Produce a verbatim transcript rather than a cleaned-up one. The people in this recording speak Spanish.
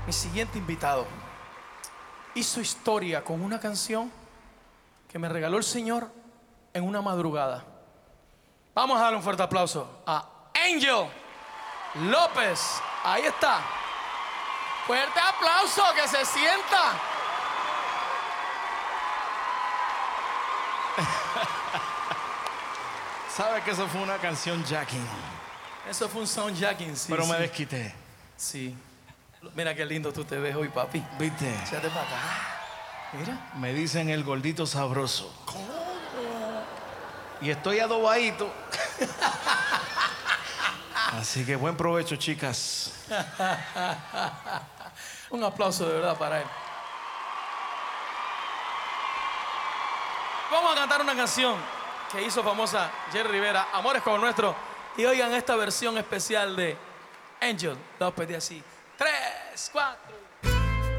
Mi siguiente invitado hizo historia con una canción que me regaló el Señor en una madrugada. Vamos a darle un fuerte aplauso a Angel López. Ahí está. Fuerte aplauso, que se sienta. ¿Sabes que eso fue una canción jacking? Eso fue un soundjacking, sí. Pero sí. me desquité. Sí. Mira qué lindo tú te ves hoy, papi. ¿Viste? Échate para acá. Mira. Me dicen el gordito sabroso. ¿Cómo? Y estoy adobadito. Así que buen provecho, chicas. Un aplauso de verdad para él. Vamos a cantar una canción que hizo famosa Jerry Rivera, Amores como el nuestro. Y oigan esta versión especial de Angel López de así. Tres, cuatro.